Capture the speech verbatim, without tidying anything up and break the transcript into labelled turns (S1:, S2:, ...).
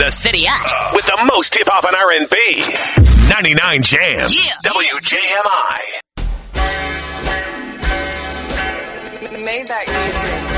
S1: the city at. With the most hip-hop and R and B. ninety-nine Jams. Yeah. W J M I.
S2: Maybach music.